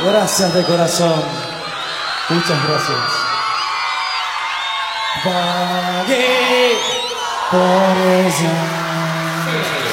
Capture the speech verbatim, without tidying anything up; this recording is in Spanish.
Gracias de corazón. Muchas gracias. Vagué por ella.